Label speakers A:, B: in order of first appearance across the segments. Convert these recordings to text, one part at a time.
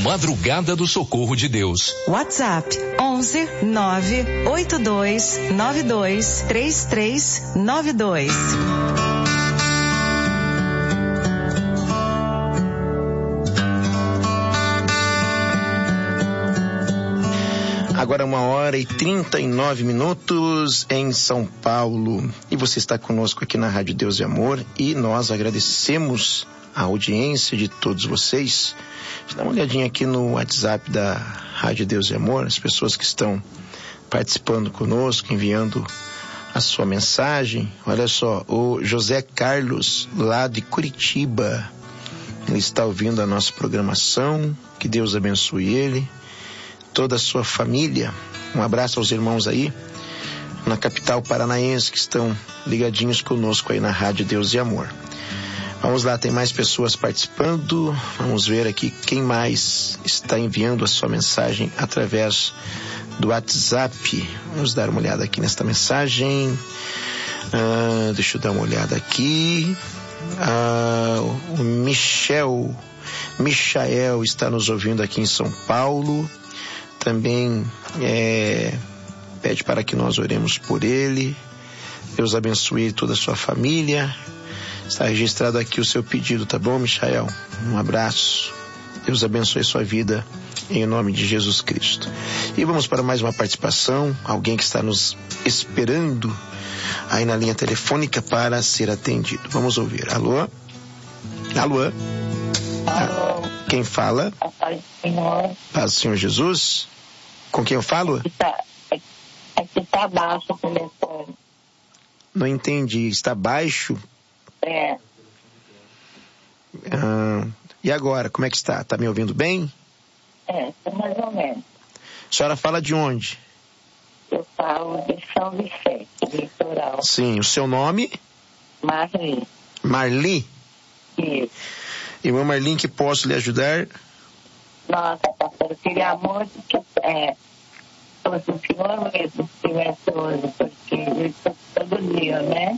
A: Madrugada do Socorro de Deus.
B: WhatsApp 11 982 92 3392.
C: Agora 1h39 em São Paulo. E você está conosco aqui na Rádio Deus e Amor e nós agradecemos a audiência de todos vocês. Dá uma olhadinha aqui no WhatsApp da Rádio Deus e Amor, as pessoas que estão participando conosco, enviando a sua mensagem. Olha só, o José Carlos, lá de Curitiba, ele está ouvindo a nossa programação. Que Deus abençoe ele, toda a sua família. Um abraço aos irmãos aí na capital paranaense que estão ligadinhos conosco aí na Rádio Deus e Amor. Vamos lá, tem mais pessoas participando. Vamos ver aqui quem mais está enviando a sua mensagem através do WhatsApp. Vamos dar uma olhada aqui nesta mensagem. Deixa eu dar uma olhada aqui. O Michael está nos ouvindo aqui em São Paulo. Também pede para que nós oremos por ele. Deus abençoe toda a sua família. Está registrado aqui o seu pedido, tá bom, Michael? Um abraço. Deus abençoe sua vida em nome de Jesus Cristo. E vamos para mais uma participação. Alguém que está nos esperando aí na linha telefônica para ser atendido. Vamos ouvir. Alô? Alô?
D: Alô?
C: Quem fala?
D: Paz do Senhor.
C: Paz do Senhor Jesus. Com quem eu falo?
D: Aqui está baixo o telefone.
C: Não entendi. Está baixo?
D: É.
C: E agora, como é que está? Está me ouvindo bem?
D: Está mais ou menos.
C: A senhora fala de onde?
D: Eu falo de São Vicente, litoral.
C: Sim, o seu nome?
D: Marli.
C: Marli?
D: Isso.
C: Irmã Marli, que posso lhe ajudar?
D: Nossa, pastor, eu queria muito que fosse o senhor mesmo que estivesse hoje, porque eu estou todo dia, né?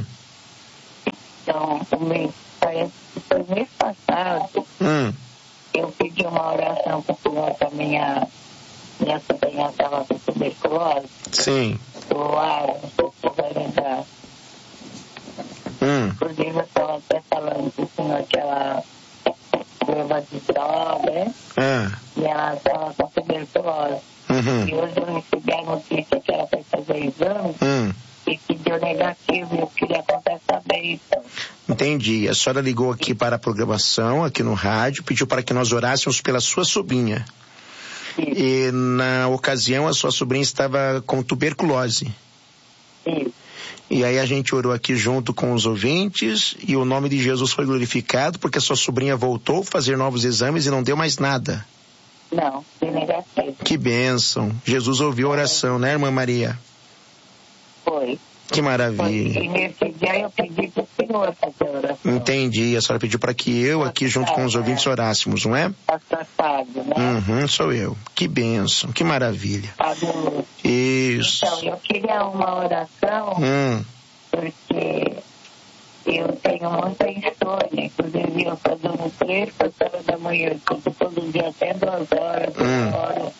D: Então, parece que foi mês passado, eu pedi uma oração para o senhor, que a minha sobrinha estava com tuberculose.
C: Sim.
D: O ar, não sei se você vai lembrar. Inclusive, eu estava até falando para o senhor que ela leva de droga, e ela estava com tuberculose. E hoje eu recebi a notícia que ela foi fazer exame e que deu negativo, e eu queria contar essa bênção.
C: Entendi. A senhora ligou aqui para a programação, aqui no rádio, pediu para que nós orássemos pela sua sobrinha. Isso. E na ocasião a sua sobrinha estava com tuberculose.
D: Isso.
C: E aí a gente orou aqui junto com os ouvintes e o nome de Jesus foi glorificado porque a sua sobrinha voltou a fazer novos exames e não deu mais nada.
D: Não, deu negativo.
C: Que bênção. Jesus ouviu a oração, né, irmã Maria?
D: Foi.
C: Que maravilha.
D: E nesse dia eu pedi para o senhor fazer a oração.
C: Entendi. A senhora pediu para que eu aqui junto com os ouvintes orássemos, não é?
D: Passado, né?
C: Sou eu. Que bênção, que maravilha.
D: Padre.
C: Isso.
D: Então, eu queria uma oração, porque eu tenho muita insônia. Inclusive, eu estou dando 3, 4 horas da manhã, todo dia até 2 horas, 1 hora.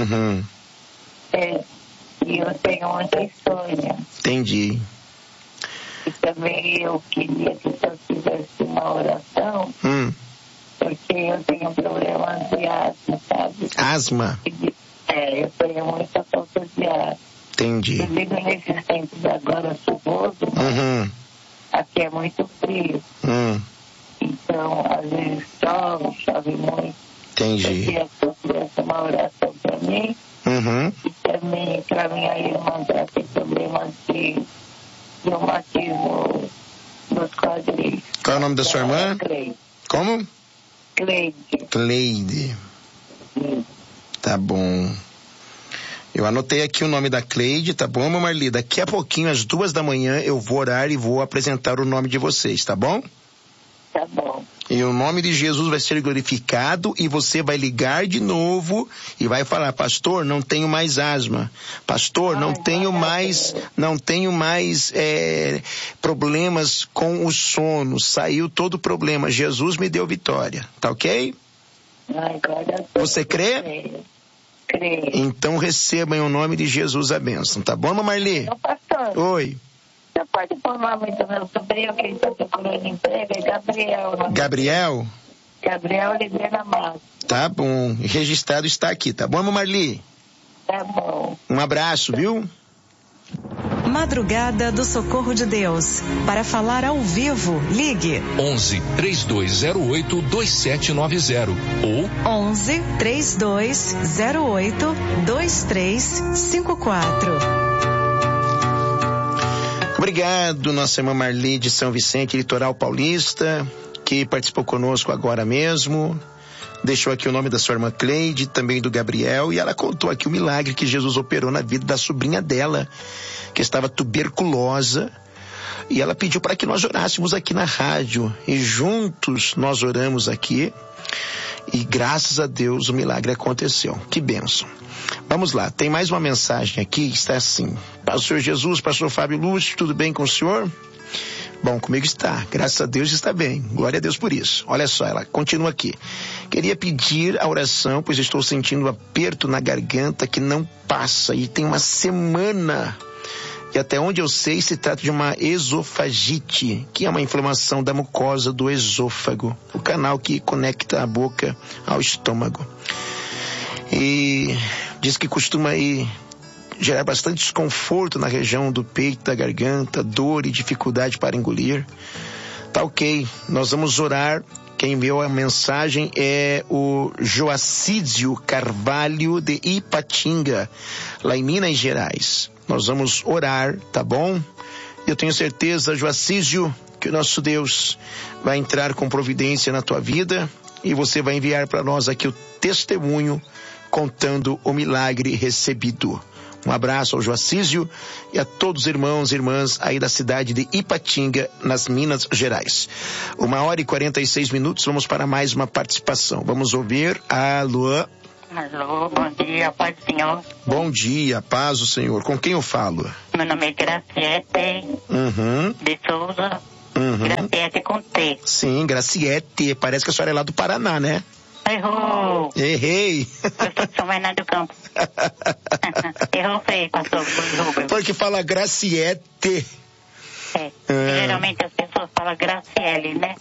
D: E eu tenho muita insônia.
C: Entendi.
D: E também eu queria que eu fizesse uma oração, porque eu tenho problemas de asma, sabe?
C: Asma?
D: Eu tenho muita falta de ar.
C: Entendi.
D: Inclusive nesses tempos agora chuvoso, aqui é muito frio. Então, às vezes chove muito.
C: Entendi.
D: Eu queria que eu fizesse uma oração para mim. E também para minha irmã, que ela tem problemas de reumatismo nos quadris.
C: Qual é o nome da sua irmã?
D: Cleide.
C: Como? Cleide. Tá bom. Eu anotei aqui o nome da Cleide, tá bom, Marli? Daqui a pouquinho, às 2 da manhã, eu vou orar e vou apresentar o nome de vocês, tá bom?
D: Tá bom.
C: E o nome de Jesus vai ser glorificado e você vai ligar de novo e vai falar: pastor, não tenho mais asma. Pastor, não tenho mais problemas com o sono. Saiu todo o problema. Jesus me deu vitória. Tá ok? Você crê?
D: Creio.
C: Então receba em o nome de Jesus a bênção, tá bom, irmã Marli?
D: Pastor.
C: Oi.
D: Você pode informar muito meu sobrinho que ele está procurando emprego? É Gabriel.
C: Gabriel?
D: Gabriel Oliveira Matos.
C: Tá bom. Registrado está aqui, tá bom, irmã Marli?
D: Tá bom.
C: Um abraço, viu?
B: Madrugada do Socorro de Deus. Para falar ao vivo, ligue
A: 11 3208 2790 ou
B: 11 3208 2354.
C: Obrigado, nossa irmã Marli de São Vicente, Litoral Paulista, que participou conosco agora mesmo. Deixou aqui o nome da sua irmã Cleide, também do Gabriel, e ela contou aqui o milagre que Jesus operou na vida da sobrinha dela, que estava tuberculosa, e ela pediu para que nós orássemos aqui na rádio, e juntos nós oramos aqui, e graças a Deus o milagre aconteceu. Que bênção. Vamos lá, tem mais uma mensagem aqui, está assim: Pastor Jesus, Pastor Fábio Lúcio, tudo bem com o senhor? Bom, comigo está, graças a Deus está bem, glória a Deus por isso. Olha só, ela continua aqui: queria pedir a oração, pois estou sentindo um aperto na garganta que não passa, e tem uma semana, e até onde eu sei se trata de uma esofagite, que é uma inflamação da mucosa do esôfago, o canal que conecta a boca ao estômago. E diz que costuma gerar bastante desconforto na região do peito, da garganta, dor e dificuldade para engolir. Tá ok, nós vamos orar. Quem enviou a mensagem é o Joacídio Carvalho de Ipatinga, lá em Minas Gerais. Nós vamos orar, tá bom? Eu tenho certeza, Joacídio, que o nosso Deus vai entrar com providência na tua vida e você vai enviar para nós aqui o testemunho contando o milagre recebido. Um abraço ao Joacísio e a todos os irmãos e irmãs aí da cidade de Ipatinga, nas Minas Gerais. 1h46, vamos para mais uma participação. Vamos ouvir a Luan.
D: Alô, bom dia, paz do Senhor.
C: Bom dia, paz do Senhor. Com quem eu falo?
D: Meu nome é Graciete de Souza. Graciete com T.
C: Sim, Graciete. Parece que a senhora é lá do Paraná, né?
D: Errou.
C: Errei.
D: Eu sou de São Bernardo do Campo. Errou feio, pastor.
C: Porque fala Graciete.
D: Geralmente as pessoas falam Graciele, né?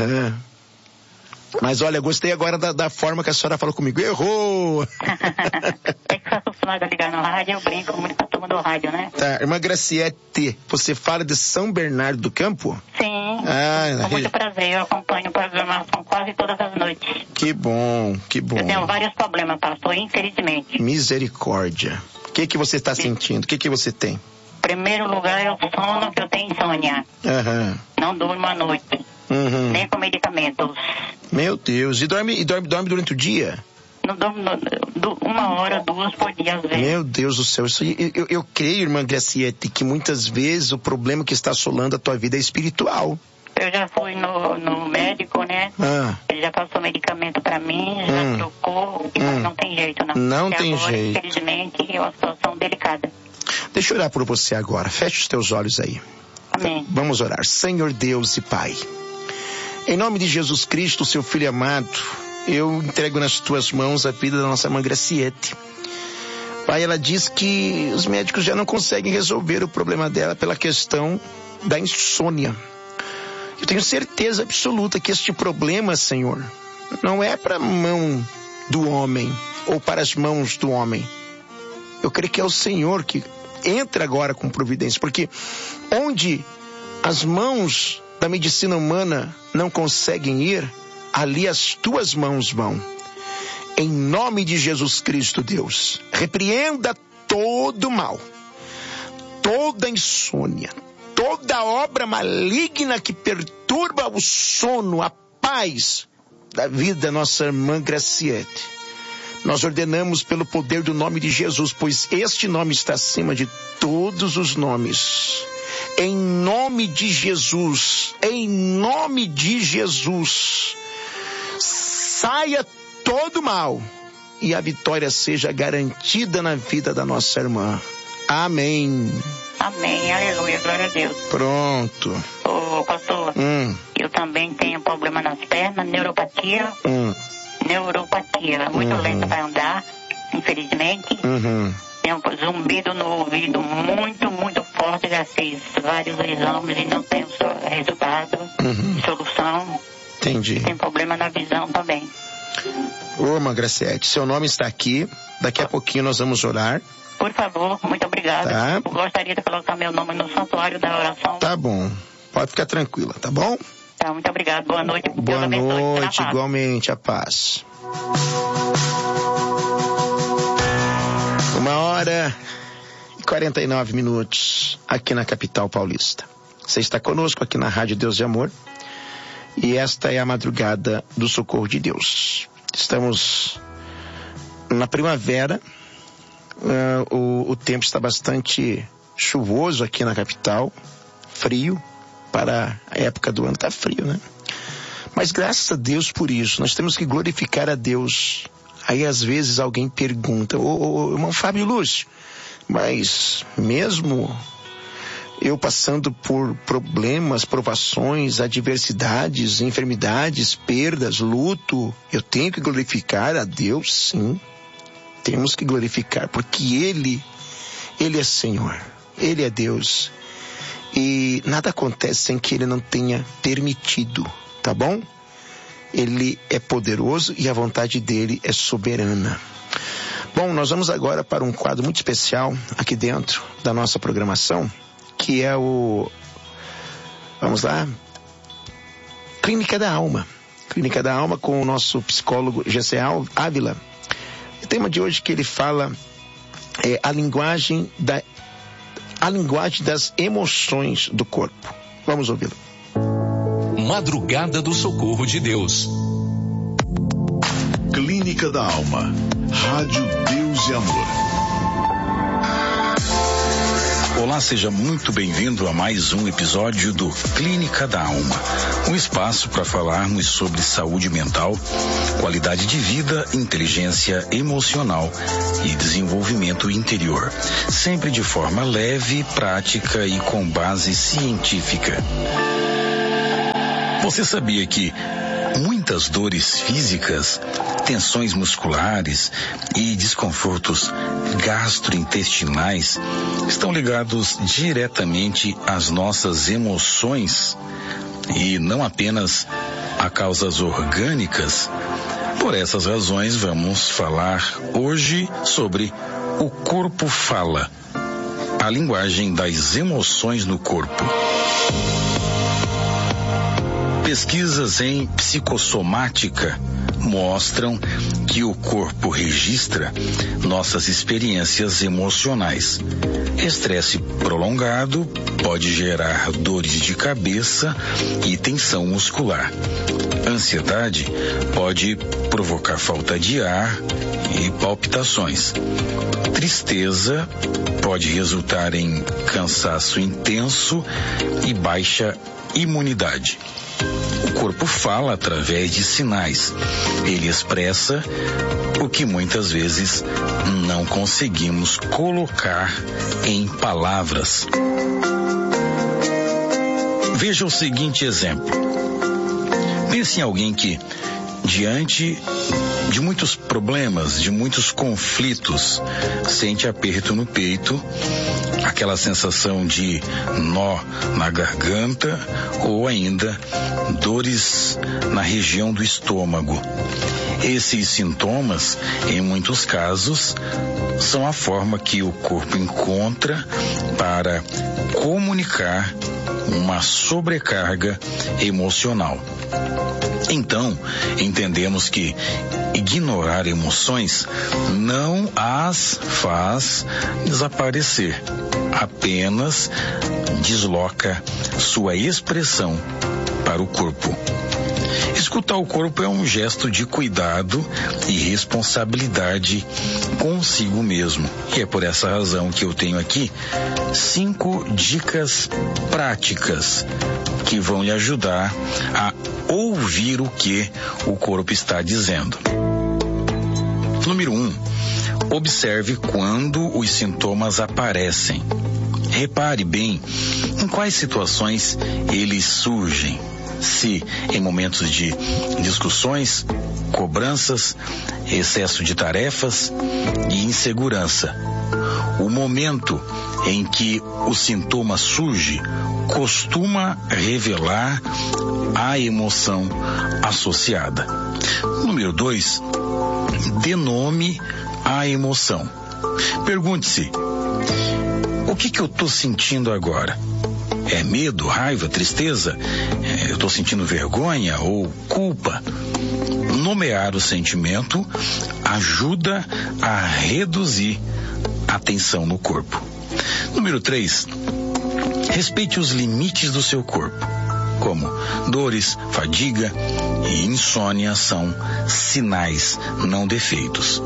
C: Mas olha, gostei agora da forma que a senhora falou comigo. Errou!
D: É que você é acostumado a ligar no rádio, eu brinco muito com a turma do rádio, né?
C: Tá, irmã Graciete, você fala de São Bernardo do Campo?
D: Sim, com muito prazer, eu acompanho programação quase todas as noites.
C: Que bom, que bom.
D: Eu tenho vários problemas, pastor, infelizmente.
C: Misericórdia. O que você está sentindo? O que você tem?
D: Em primeiro lugar é o sono, que eu tenho insônia. Não durmo à noite. Nem com medicamentos.
C: Meu Deus, e dorme durante o dia?
D: Não durmo, 1 hora, 2 por dia às vezes.
C: Meu Deus do céu, eu creio, irmã Graciete, que muitas vezes o problema que está assolando a tua vida é espiritual.
D: Eu já fui no médico, né? Ele já passou medicamento pra mim, já trocou, mas não tem jeito, não.
C: Não tem
D: agora,
C: jeito.
D: Infelizmente, é uma situação delicada.
C: Deixa eu orar por você agora, feche os teus olhos aí.
D: Amém.
C: Vamos orar. Senhor Deus e Pai, em nome de Jesus Cristo, seu Filho amado, eu entrego nas tuas mãos a vida da nossa irmã Graciete. Pai, ela diz que os médicos já não conseguem resolver o problema dela pela questão da insônia. Eu tenho certeza absoluta que este problema, Senhor, não é para a mão do homem ou para as mãos do homem. Eu creio que é o Senhor que entra agora com providência, porque onde as mãos da medicina humana não conseguem ir, ali as tuas mãos vão. Em nome de Jesus Cristo, Deus, repreenda todo mal, toda insônia, toda obra maligna que perturba o sono, a paz da vida da nossa irmã Graciete. Nós ordenamos pelo poder do nome de Jesus, pois este nome está acima de todos os nomes. Em nome de Jesus, saia todo mal e a vitória seja garantida na vida da nossa irmã. Amém.
D: Amém, aleluia, glória a Deus.
C: Pronto.
D: Ô, pastor, eu também tenho problema nas pernas, neuropatia, neuropatia, muito lenta para andar, infelizmente. Tem um zumbido no ouvido muito, muito forte. Já fiz vários exames e não tenho resultado, solução.
C: Entendi.
D: Tem problema na visão também.
C: Ô, irmã Graciete, seu nome está aqui. Daqui a pouquinho nós vamos orar.
D: Por favor, muito obrigada.
C: Tá.
D: Eu gostaria de colocar meu nome no santuário da oração.
C: Tá bom. Pode ficar tranquila, tá bom?
D: Tá, muito obrigado. Boa noite.
C: Boa noite, igualmente, a paz. 1h49 aqui na capital paulista. Você está conosco aqui na Rádio Deus de Amor. E esta é a madrugada do socorro de Deus. Estamos na primavera. O tempo está bastante chuvoso aqui na capital. Frio. Para a época do ano está frio, né? Mas graças a Deus por isso. Nós temos que glorificar a Deus. Aí às vezes alguém pergunta: ô irmão Fábio Lúcio, mas mesmo eu passando por problemas, provações, adversidades, enfermidades, perdas, luto, eu tenho que glorificar a Deus? Sim, temos que glorificar, porque Ele é Senhor, Ele é Deus, e nada acontece sem que Ele não tenha permitido, tá bom? Ele é poderoso e a vontade dele é soberana. Bom, nós vamos agora para um quadro muito especial aqui dentro da nossa programação, que é vamos lá, Clínica da Alma. Clínica da Alma com o nosso psicólogo Gessé Ávila. O tema de hoje que ele fala é a linguagem das emoções do corpo. Vamos ouvi-lo.
A: Madrugada do Socorro de Deus.
E: Clínica da Alma. Rádio Deus e Amor. Olá, seja muito bem-vindo a mais um episódio do Clínica da Alma, um espaço para falarmos sobre saúde mental, qualidade de vida, inteligência emocional e desenvolvimento interior, sempre de forma leve, prática e com base científica. Você sabia que muitas dores físicas, tensões musculares e desconfortos gastrointestinais estão ligados diretamente às nossas emoções e não apenas a causas orgânicas? Por essas razões, vamos falar hoje sobre o corpo fala, a linguagem das emoções no corpo. Pesquisas em psicossomática mostram que o corpo registra nossas experiências emocionais. Estresse prolongado pode gerar dores de cabeça e tensão muscular. Ansiedade pode provocar falta de ar e palpitações. Tristeza pode resultar em cansaço intenso e baixa imunidade. O corpo fala através de sinais. Ele expressa o que muitas vezes não conseguimos colocar em palavras. Veja o seguinte exemplo. Pense em alguém que, diante de muitos problemas, de muitos conflitos, sente aperto no peito, aquela sensação de nó na garganta ou ainda dores na região do estômago. Esses sintomas, em muitos casos, são a forma que o corpo encontra para comunicar uma sobrecarga emocional. Então, entendemos que ignorar emoções não as faz desaparecer, apenas desloca sua expressão para o corpo. Escutar o corpo é um gesto de cuidado e responsabilidade consigo mesmo. E é por essa razão que eu tenho aqui 5 dicas práticas que vão lhe ajudar a ouvir o que o corpo está dizendo. Número 1. Observe quando os sintomas aparecem. Repare bem em quais situações eles surgem. se em momentos de discussões, cobranças, excesso de tarefas e insegurança. O momento em que o sintoma surge costuma revelar a emoção associada. Número 2, dê nome à emoção. Pergunte-se: o que eu estou sentindo agora? É medo, raiva, tristeza? Eu estou sentindo vergonha ou culpa? Nomear o sentimento ajuda a reduzir a tensão no corpo. Número 3, respeite os limites do seu corpo, como dores, fadiga e insônia são sinais, não defeitos.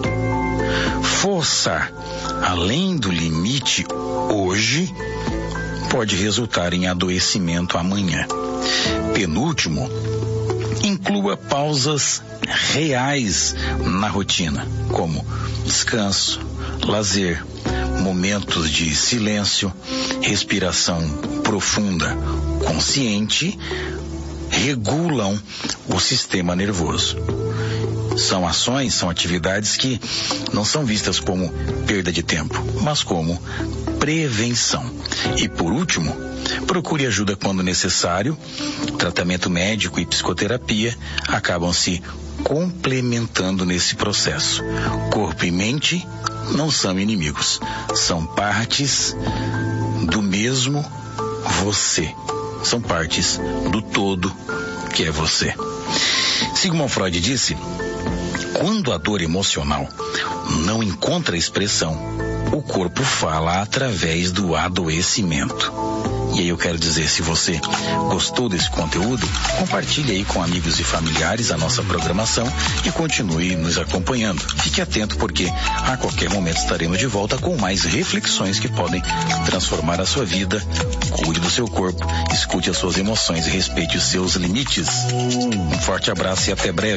E: Forçar além do limite hoje pode resultar em adoecimento amanhã. Penúltimo, inclua pausas reais na rotina, como descanso, lazer, momentos de silêncio, respiração profunda, consciente, regulam o sistema nervoso. São ações, são atividades que não são vistas como perda de tempo, mas como prevenção. E por último, procure ajuda quando necessário. Tratamento médico e psicoterapia acabam se complementando nesse processo. Corpo e mente não são inimigos, são partes do mesmo você. São partes do todo que é você. Sigmund Freud disse: quando a dor emocional não encontra expressão, o corpo fala através do adoecimento. E aí eu quero dizer, se você gostou desse conteúdo, compartilhe aí com amigos e familiares a nossa programação e continue nos acompanhando. Fique atento, porque a qualquer momento estaremos de volta com mais reflexões que podem transformar a sua vida. Cuide do seu corpo, escute as suas emoções e respeite os seus limites. Um forte abraço e até breve.